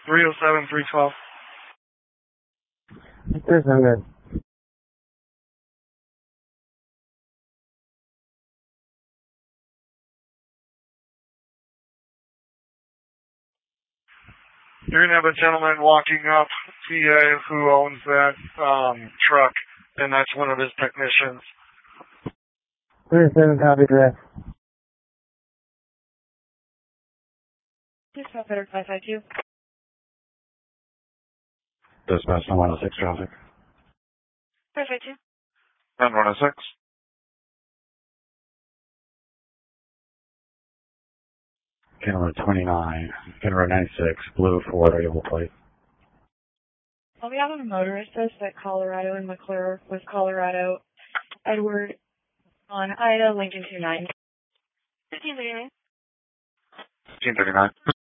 307, 312. Yes, I'm good. You're going to have a gentleman walking up, PA, who owns that truck, and that's one of his technicians. 37 copy direct. Dispatch better 552. Dispatch 106 traffic. 552. 106. Kenner 29, Kenner 96, blue Ford variable plate. We have a motorist at Colorado and McClure with Colorado. Edward on Ida, Lincoln 29. 1539. 1539.